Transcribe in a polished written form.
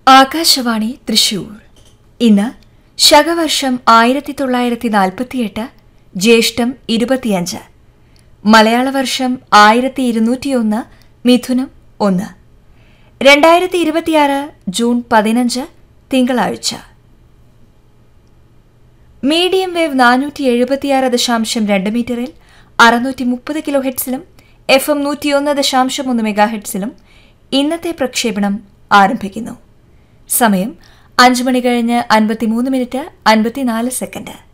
ആകാശവാണി തൃശൂർ. ഇന്ന് ശകവർഷം 1948 ജ്യേഷ്ഠം 25, മലയാള വർഷം 1201 മിഥുനം 1, 2026 ജൂൺ 15 തിങ്കളാഴ്ച. മീഡിയം വേവ് 476.2 മീറ്ററിൽ 630 കിലോ ഹെഡ്സിലും FM 101.1 മെഗാഹെഡ്സിലും ഇന്നത്തെ പ്രക്ഷേപണം ആരംഭിക്കുന്നു. സമയം 5 മണി കഴിഞ്ഞ് 53 മിനിറ്റ് 54 സെക്കൻഡ്.